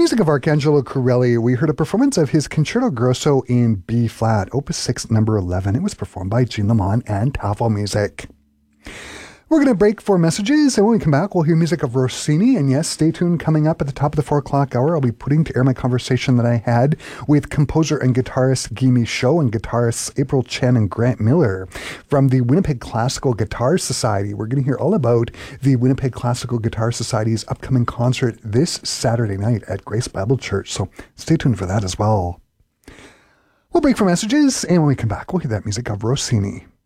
music of Arcangelo Corelli, we heard a performance of his Concerto Grosso in B flat, Opus 6, number 11. It was performed by Jean Lamont and Tafel Music. We're going to break for messages, and when we come back, we'll hear music of Rossini. And yes, stay tuned. Coming up at the top of the 4 o'clock hour, I'll be putting to air my conversation that I had with composer and guitarist Guy Michaud and guitarists April Chen and Grant Miller from the Winnipeg Classical Guitar Society. We're going to hear all about the Winnipeg Classical Guitar Society's upcoming concert this Saturday night at Grace Bible Church. So stay tuned for that as well. We'll break for messages, and when we come back, we'll hear that music of Rossini.